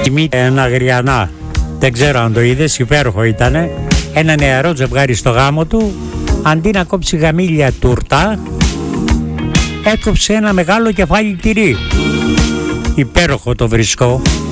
Ένα αγριανά, δεν ξέρω αν το είδες, υπέροχο ήτανε. Ένα νεαρό ζευγάρι στο γάμο του, αντί να κόψει γαμήλια τούρτα, έκοψε ένα μεγάλο κεφάλι τυρί. Υπέροχο το βρισκό.